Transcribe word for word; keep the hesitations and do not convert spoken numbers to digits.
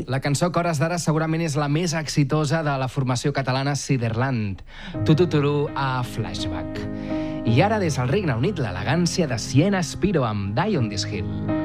La cançó que hores d'ara segurament és la més exitosa de la formació catalana Ciderland. Tututuru a Flashback. I ara des del Regne Unit l'elegància de Sienna Spiro amb Die on This Hill.